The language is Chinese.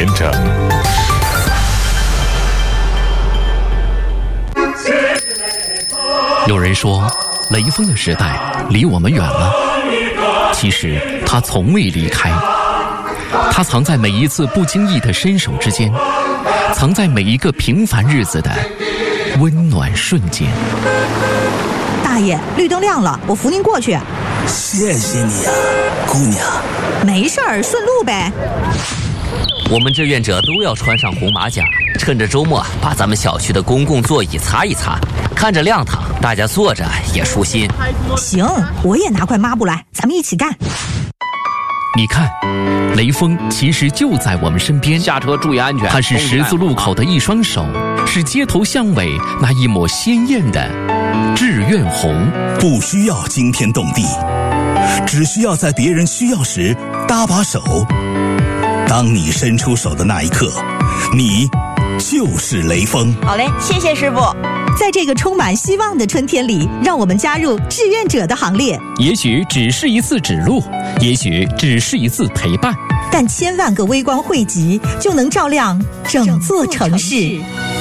连城。 有人说，雷锋的时代离我们远了，其实他从未离开，他藏在每一次不经意的伸手之间，藏在每一个平凡日子的温暖瞬间。 大爷，绿灯亮了，我扶您过去。 谢谢你呀，姑娘。 没事儿，顺路呗。 我们志愿者都要穿上红马甲，趁着周末把咱们小区的公共座椅擦一擦，看着亮堂，大家坐着也舒心。 行，我也拿块抹布来，咱们一起干。 你看，雷锋其实就在我们身边， 下车注意安全。 他是十字路口的一双手，是街头巷尾那一抹鲜艳的志愿红。 不需要惊天动地，只需要在别人需要时搭把手。当你伸出手的那一刻，你就是雷锋。 好嘞，谢谢师傅。 在这个充满希望的春天里，让我们加入志愿者的行列。 也许只是一次指路，也许只是一次陪伴， 但千万个微光汇集，就能照亮整座城市。